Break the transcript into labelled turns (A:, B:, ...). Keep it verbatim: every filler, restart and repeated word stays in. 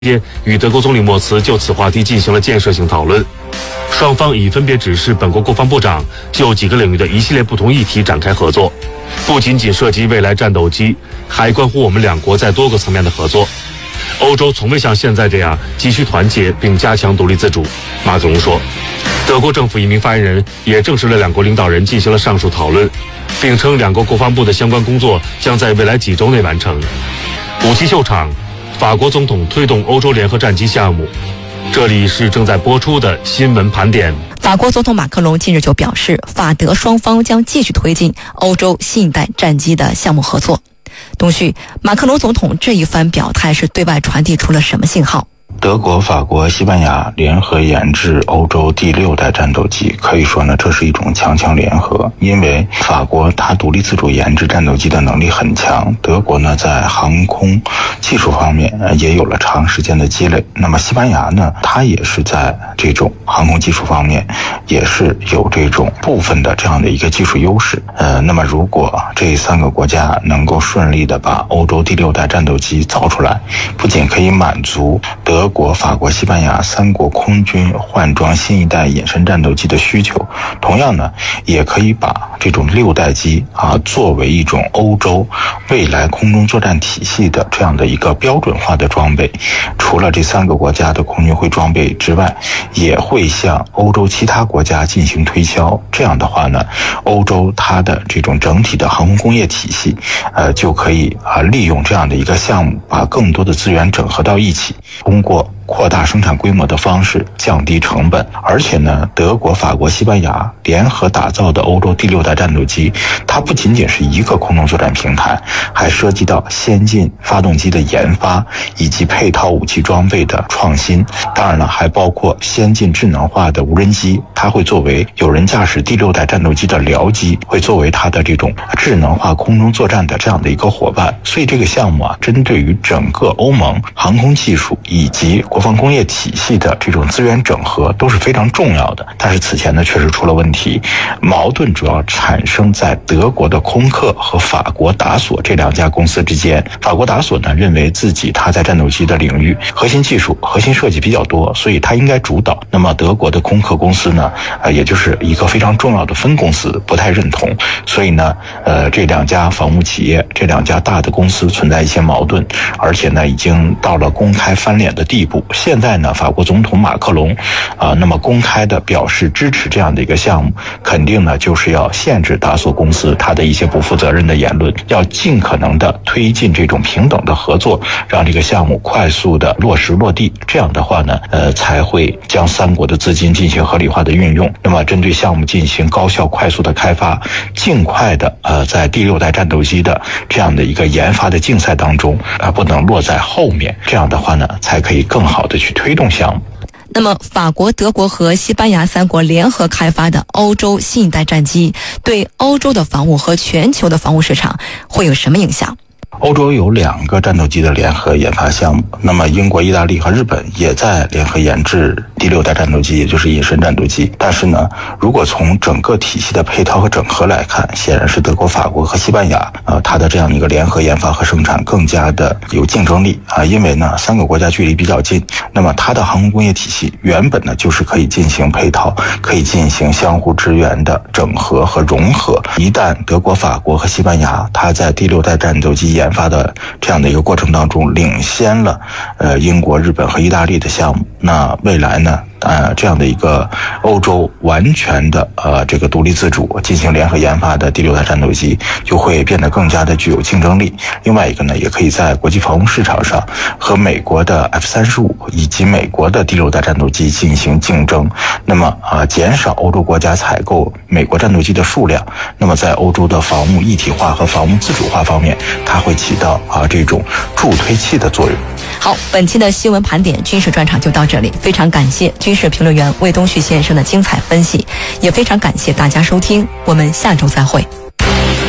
A: 与德国总理默茨就此话题进行了建设性讨论，双方已分别指示本国国防部长就几个领域的一系列不同议题展开合作，不仅仅涉及未来战斗机，还关乎我们两国在多个层面的合作。欧洲从未像现在这样急需团结并加强独立自主，马克龙说。德国政府一名发言人也证实了两国领导人进行了上述讨论，并称两国国防部的相关工作将在未来几周内完成。武器秀场，法国总统推动欧洲联合战机项目。这里是正在播出的新闻盘点。
B: 法国总统马克龙近日就表示，法德双方将继续推进欧洲新一代战机的项目合作。东旭，马克龙总统这一番表态是对外传递出了什么信号？
C: 德国、法国、西班牙联合研制欧洲第六代战斗机，可以说呢，这是一种强强联合。因为法国它独立自主研制战斗机的能力很强，德国呢在航空技术方面也有了长时间的积累。那么西班牙呢，它也是在这种航空技术方面也是有这种部分的这样的一个技术优势。呃，那么如果这三个国家能够顺利的把欧洲第六代战斗机造出来，不仅可以满足德国、法国、西班牙三国空军换装新一代隐身战斗机的需求，同样呢，也可以把这种六代机啊作为一种欧洲未来空中作战体系的这样的一个标准化的装备。除了这三个国家的空军会装备之外，也会向欧洲其他国家进行推销。这样的话呢，欧洲它的这种整体的航空工业体系，呃，就可以啊利用这样的一个项目，把更多的资源整合到一起，通过扩大生产规模的方式降低成本。而且呢，德国、法国、西班牙联合打造的欧洲第六代战斗机，它不仅仅是一个空中作战平台，还涉及到先进发动机的研发以及配套武器装备的创新。当然了，还包括先进智能化的无人机，它会作为有人驾驶第六代战斗机的僚机，会作为它的这种智能化空中作战的这样的一个伙伴。所以这个项目啊，针对于整个欧盟航空技术以及国防工业体系的这种资源整合都是非常重要的。但是此前呢，确实出了问题，矛盾主要产生在德国的空客和法国达索这两家公司之间。法国达索呢，认为自己它在战斗机的领域核心技术、核心设计比较多，所以它应该主导。那么德国的空客公司呢，呃，也就是一个非常重要的分公司，不太认同。所以呢，呃，这两家防务企业，这两家大的公司存在一些矛盾，而且呢，已经到了公开翻脸的地步。现在呢，法国总统马克龙啊、呃，那么公开的表示支持这样的一个项目，肯定呢就是要限制达索公司它的一些不负责任的言论，要尽可能的推进这种平等的合作，让这个项目快速的落实落地。这样的话呢，呃，才会将三国的资金进行合理化的运用。那么针对项目进行高效快速的开发，尽快的呃在第六代战斗机的这样的一个研发的竞赛当中啊、呃，不能落在后面。这样的话呢，才可以更好的去推动项目。
B: 那么法国、德国和西班牙三国联合开发的欧洲新一代战机，对欧洲的防务和全球的防务市场会有什么影响？
C: 欧洲有两个战斗机的联合研发项目，那么英国、意大利和日本也在联合研制第六代战斗机，也就是隐身战斗机。但是呢，如果从整个体系的配套和整合来看，显然是德国、法国和西班牙呃，它的这样一个联合研发和生产更加的有竞争力啊，因为呢，三个国家距离比较近，那么它的航空工业体系原本呢就是可以进行配套，可以进行相互支援的整合和融合。一旦德国、法国和西班牙它在第六代战斗机研发的这样的一个过程当中领先了呃英国、日本和意大利的项目，那未来呢呃，这样的一个欧洲完全的呃这个独立自主进行联合研发的第六代战斗机就会变得更加的具有竞争力。另外一个呢，也可以在国际防务市场上和美国的 F 三十五 以及美国的第六代战斗机进行竞争。那么啊、呃，减少欧洲国家采购美国战斗机的数量。那么在欧洲的防务一体化和防务自主化方面，它会起到啊这种助推器的作用。
B: 好，本期的新闻盘点军事专场就到这里，非常感谢军事评论员魏东旭先生的精彩分析，也非常感谢大家收听，我们下周再会。